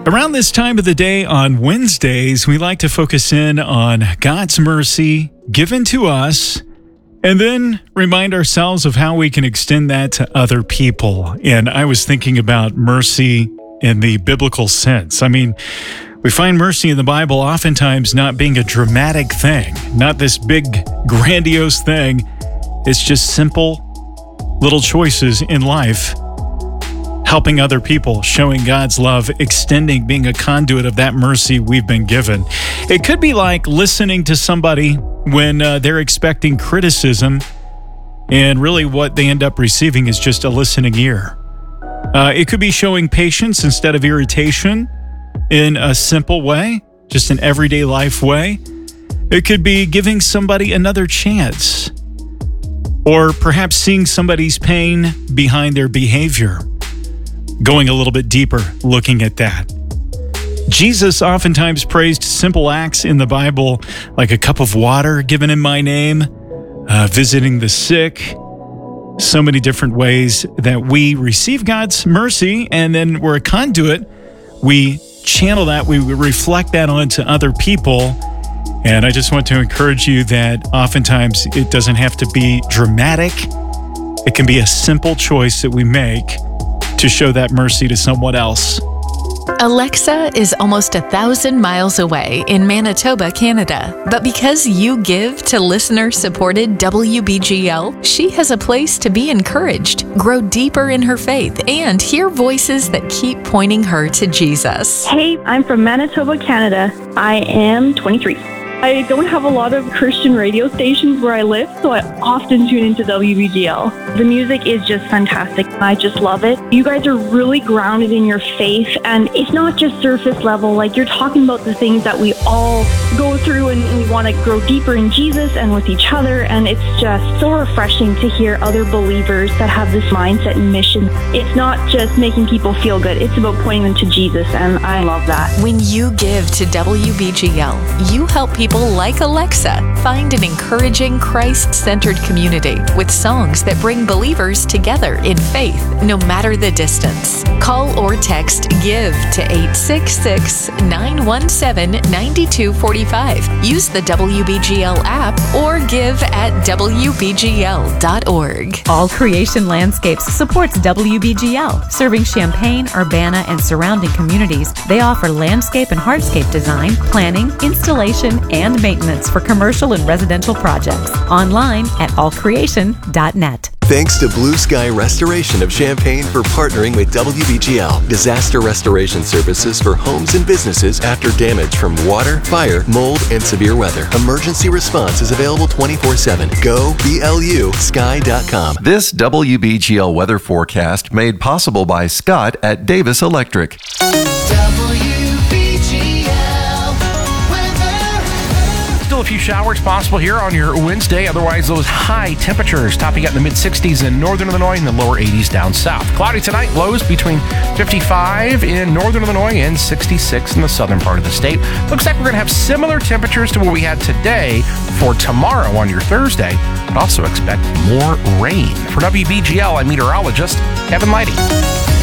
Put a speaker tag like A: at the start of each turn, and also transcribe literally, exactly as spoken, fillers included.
A: Around this time of the day on Wednesdays, we like to focus in on God's mercy given to us and then remind ourselves of how we can extend that to other people. And I was thinking about mercy in the biblical sense. I mean, we find mercy in the Bible oftentimes not being a dramatic thing, not this big, grandiose thing. It's just simple little choices in life, helping other people, showing God's love, extending, being a conduit of that mercy we've been given. It could be like listening to somebody when uh, they're expecting criticism, and really what they end up receiving is just a listening ear. Uh, it could be showing patience instead of irritation in a simple way, just an everyday life way. It could be giving somebody another chance, or perhaps seeing somebody's pain behind their behavior, going a little bit deeper, looking at that. Jesus oftentimes praised simple acts in the Bible, like a cup of water given in my name, uh, visiting the sick, so many different ways that we receive God's mercy, and then we're a conduit. We channel that, we reflect that onto other people. And I just want to encourage you that oftentimes it doesn't have to be dramatic. It can be a simple choice that we make to show that mercy to someone else.
B: Alexa is almost a thousand miles away in Manitoba, Canada. But because you give to listener-supported W B G L, she has a place to be encouraged, grow deeper in her faith, and hear voices that keep pointing her to Jesus.
C: Hey, I'm from Manitoba, Canada. I am twenty-three. I don't have a lot of Christian radio stations where I live, so I often tune into W B G L. The music is just fantastic. I just love it. You guys are really grounded in your faith, and it's not just surface level. Like, you're talking about the things that we all go through, and we want to grow deeper in Jesus and with each other, and it's just so refreshing to hear other believers that have this mindset and mission. It's not just making people feel good. It's about pointing them to Jesus, and I love that.
B: When you give to W B G L, you help people People like Alexa find an encouraging, Christ-centered community with songs that bring believers together in faith, no matter the distance. Call or text GIVE to eight six six, nine one seven, nine two four five. Use the W B G L app or give at W B G L dot org.
D: All Creation Landscapes supports W B G L, serving Champaign, Urbana, and surrounding communities. They offer landscape and hardscape design, planning, installation, and maintenance for commercial and residential projects. Online at all creation dot net.
E: Thanks to Blue Sky Restoration of Champaign for partnering with W B G L. Disaster restoration services for homes and businesses after damage from water, fire, mold, and severe weather. Emergency response is available twenty-four seven. Go B L U sky dot com.
F: This W B G L weather forecast made possible by Scott at Davis Electric.
G: Still a few showers possible here on your Wednesday. Otherwise, those high temperatures topping out in the mid-sixties in northern Illinois and the lower eighties down south. Cloudy tonight, lows between fifty-five in northern Illinois and sixty-six in the southern part of the state. Looks like we're going to have similar temperatures to what we had today for tomorrow on your Thursday, but also expect more rain. For W B G L, I'm meteorologist Kevin Leidy.